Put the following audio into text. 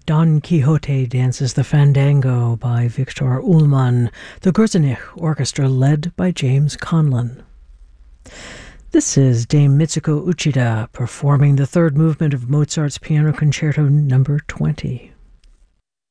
Don Quixote Dances the Fandango by Viktor Ullmann, the Gruzinich Orchestra led by James Conlon. This is Dame Mitsuko Uchida performing the third movement of Mozart's Piano Concerto No. 20.